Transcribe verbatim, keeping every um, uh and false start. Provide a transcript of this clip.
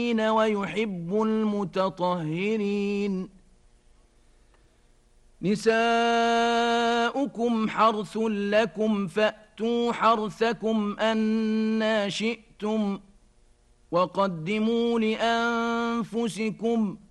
ويحب المتطهرين نساؤكم حرث لكم فأتوا حرثكم أنى شئتم وقدموا لأنفسكم